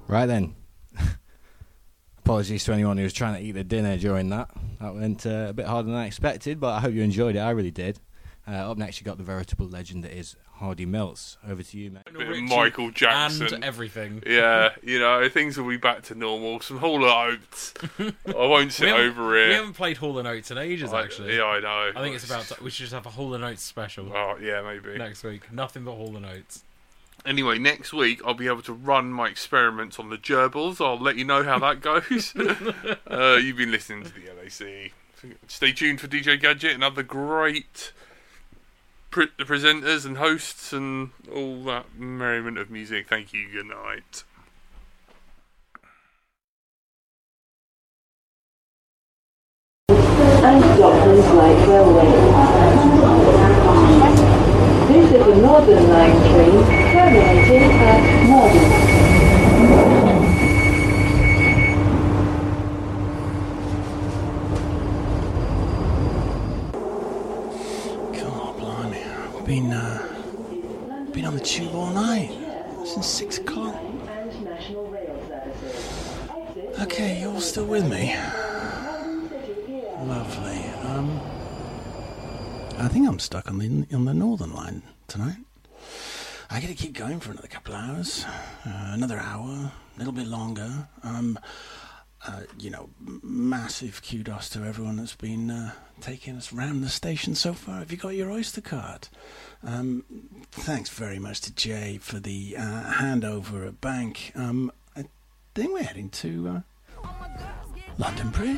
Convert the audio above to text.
Right then. Apologies to anyone who was trying to eat their dinner during that. That went a bit harder than I expected, but I hope you enjoyed it. I really did. Up next, you got the veritable legend that is Hardy Mills. Over to you, mate. A bit of Michael Jackson. And everything. Yeah, things will be back to normal. Some Hall & Oates. I won't sit over here. We haven't played Hall & Oates in ages, actually. Yeah, I know. I think it's about we should just have a Hall & Oates special. Oh, yeah, maybe. Next week. Nothing but Hall & Oates. Anyway, next week I'll be able to run my experiments on the gerbils. I'll let you know how that goes. You've been listening to the LAC. Stay tuned for DJ Gadget and other great presenters and hosts and all that merriment of music. Thank you. Good night. And Docklands Light Railway. This is the Northern Line train terminating at Morden. God, blimey. I've been on the tube all night. Since 6 o'clock. Okay, you're still with me? Lovely. I think I'm stuck on the Northern Line tonight. I gotta keep going for another couple of hours. Another hour, a little bit longer. Massive kudos to everyone that's been taking us round the station so far. Have you got your Oyster card? Thanks very much to Jay for the handover at Bank. I think we're heading to London Bridge.